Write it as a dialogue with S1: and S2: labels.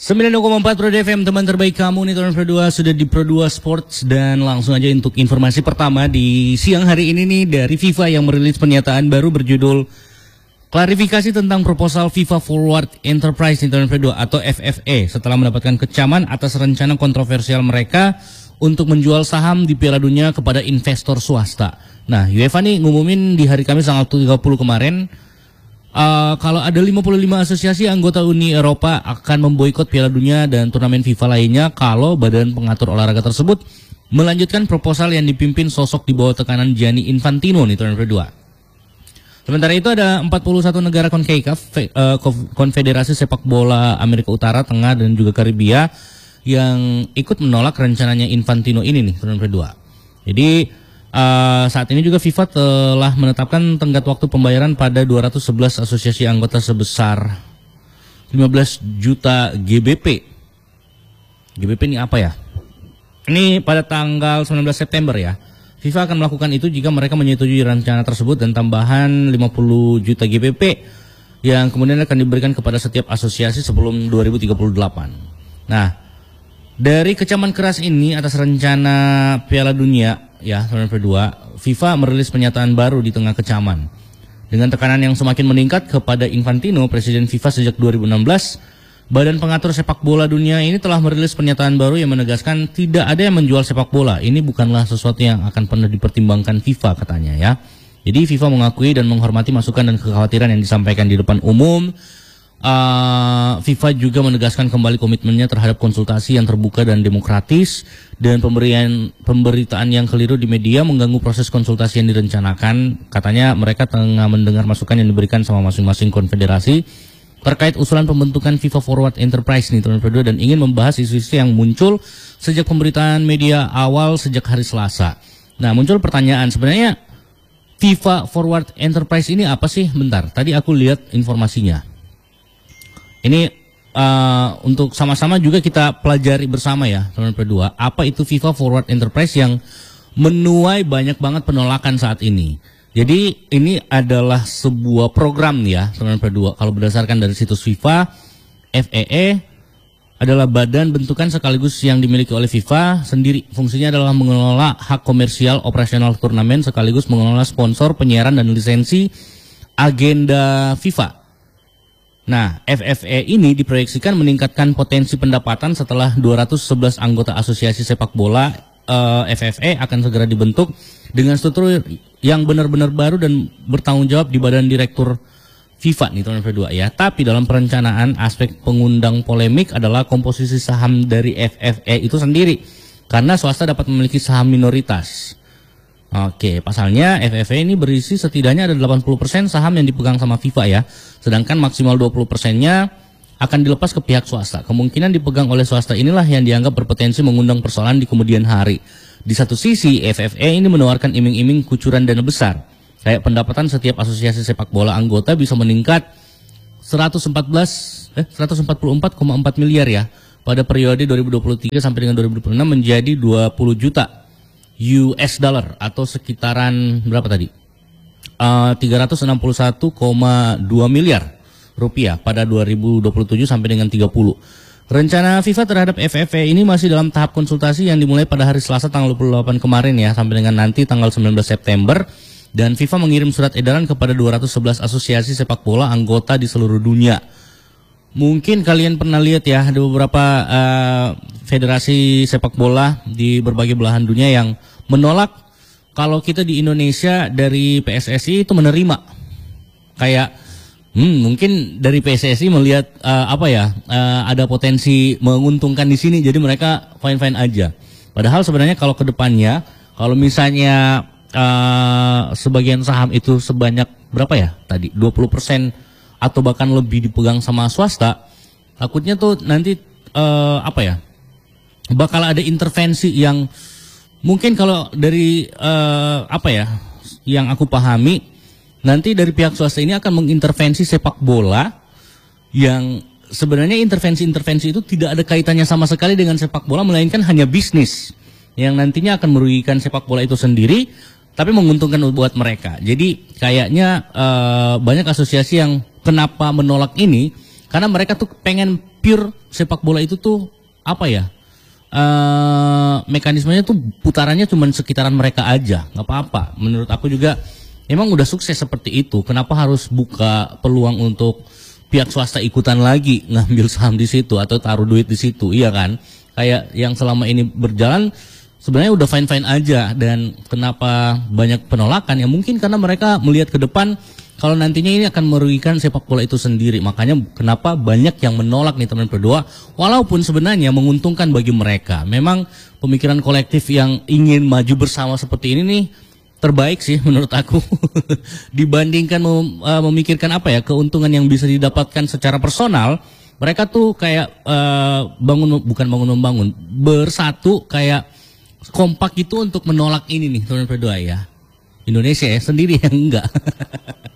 S1: 90,4 Pro FM, teman terbaik kamu nih tahun Pro 2 sudah di Pro 2 Sports. Dan langsung aja untuk informasi pertama di siang hari ini nih dari FIFA yang merilis pernyataan baru berjudul klarifikasi tentang proposal FIFA Forward Enterprise International 2 atau FFA setelah mendapatkan kecaman atas rencana kontroversial mereka untuk menjual saham di Piala Dunia kepada investor swasta. Nah, UEFA nih ngumumin di hari Kamis tanggal 30 kemarin kalau ada 55 asosiasi anggota Uni Eropa akan memboikot Piala Dunia dan turnamen FIFA lainnya kalau badan pengatur olahraga tersebut melanjutkan proposal yang dipimpin sosok di bawah tekanan Gianni Infantino nih tahun 2022. Sementara itu ada 41 negara CONCACAF, Konfederasi Sepak Bola Amerika Utara, Tengah dan juga Karibia yang ikut menolak rencananya Infantino ini nih tahun 2022. Jadi saat ini juga FIFA telah menetapkan tenggat waktu pembayaran pada 211 asosiasi anggota sebesar 15 juta GBP. GBP ini apa ya? Ini pada tanggal 19 September ya. FIFA akan melakukan itu jika mereka menyetujui rencana tersebut dan tambahan 50 juta GBP yang kemudian akan diberikan kepada setiap asosiasi sebelum 2038. Nah, dari kecaman keras ini atas rencana Piala Dunia ya tahun 2022, FIFA merilis pernyataan baru di tengah kecaman. Dengan tekanan yang semakin meningkat kepada Infantino, Presiden FIFA sejak 2016, Badan Pengatur Sepak Bola Dunia ini telah merilis pernyataan baru yang menegaskan tidak ada yang menjual sepak bola. Ini bukanlah sesuatu yang akan pernah dipertimbangkan FIFA katanya ya. Jadi FIFA mengakui dan menghormati masukan dan kekhawatiran yang disampaikan di depan umum. FIFA juga menegaskan kembali komitmennya terhadap konsultasi yang terbuka dan demokratis, dan pemberitaan yang keliru di media mengganggu proses konsultasi yang direncanakan. Katanya mereka tengah mendengar masukan yang diberikan sama masing-masing konfederasi terkait usulan pembentukan FIFA Forward Enterprise nih tahun 2022 dan ingin membahas isu-isu yang muncul sejak pemberitaan media awal sejak hari Selasa. Nah, muncul pertanyaan, sebenarnya FIFA Forward Enterprise ini apa sih? Bentar, tadi aku lihat informasinya. Ini untuk sama-sama juga kita pelajari bersama ya tahun 2022, apa itu FIFA Forward Enterprise yang menuai banyak banget penolakan saat ini. Jadi ini adalah sebuah program ya tahun 2022. Kalau berdasarkan dari situs FIFA, FEE adalah badan bentukan sekaligus yang dimiliki oleh FIFA sendiri. Fungsinya adalah mengelola hak komersial operasional turnamen sekaligus mengelola sponsor, penyiaran dan lisensi agenda FIFA. Nah, FFA ini diproyeksikan meningkatkan potensi pendapatan setelah 211 anggota asosiasi sepak bola. FFA akan segera dibentuk dengan struktur yang benar-benar baru dan bertanggung jawab di badan direktur FIFA nih tahun 2022 ya. Tapi dalam perencanaan aspek pengundang polemik adalah komposisi saham dari FFA itu sendiri, karena swasta dapat memiliki saham minoritas. Oke, pasalnya FFA ini berisi setidaknya ada 80% saham yang dipegang sama FIFA ya, sedangkan maksimal 20%-nya akan dilepas ke pihak swasta. Kemungkinan dipegang oleh swasta inilah yang dianggap berpotensi mengundang persoalan di kemudian hari. Di satu sisi, FFA ini menawarkan iming-iming kucuran dana besar. Kayak pendapatan setiap asosiasi sepak bola anggota bisa meningkat 144,4 miliar ya pada periode 2023 sampai dengan 2026 menjadi 20 juta US dollar atau sekitaran berapa tadi? 361,2 miliar rupiah pada 2027 sampai dengan 30. Rencana FIFA terhadap FFA ini masih dalam tahap konsultasi yang dimulai pada hari Selasa tanggal 28 kemarin ya sampai dengan nanti tanggal 19 September, dan FIFA mengirim surat edaran kepada 211 asosiasi sepak bola anggota di seluruh dunia. Mungkin kalian pernah lihat ya ada beberapa federasi sepak bola di berbagai belahan dunia yang menolak kalau kita di Indonesia dari PSSI itu menerima. Kayak mungkin dari PSSI melihat ada potensi menguntungkan di sini, jadi mereka fine-fine aja. Padahal sebenarnya kalau kedepannya, kalau misalnya sebagian saham itu sebanyak berapa ya tadi 20% atau bahkan lebih dipegang sama swasta, takutnya tuh nanti bakal ada intervensi yang mungkin kalau dari yang aku pahami, nanti dari pihak swasta ini akan mengintervensi sepak bola yang sebenarnya intervensi-intervensi itu tidak ada kaitannya sama sekali dengan sepak bola, melainkan hanya bisnis yang nantinya akan merugikan sepak bola itu sendiri, tapi menguntungkan buat mereka. Jadi kayaknya banyak asosiasi yang kenapa menolak ini Karena mereka tuh pengen pure sepak bola itu tuh apa ya? Mekanismenya tuh putarannya cuma sekitaran mereka aja, nggak apa-apa. Menurut aku juga emang udah sukses seperti itu. Kenapa harus buka peluang untuk pihak swasta ikutan lagi ngambil saham di situ atau taruh duit di situ, iya kan? Kayak yang selama ini berjalan sebenarnya udah fine-fine aja. Dan kenapa banyak penolakan? Ya mungkin karena mereka melihat ke depan kalau nantinya ini akan merugikan sepak bola itu sendiri. Makanya kenapa banyak yang menolak nih teman berdua, walaupun sebenarnya menguntungkan bagi mereka. Memang pemikiran kolektif yang ingin maju bersama seperti ini nih terbaik sih menurut aku. Dibandingkan memikirkan apa ya, keuntungan yang bisa didapatkan secara personal. Mereka tuh kayak bukan bangun membangun, bersatu kayak kompak itu untuk menolak ini nih teman berdua ya. Indonesia ya sendiri yang enggak.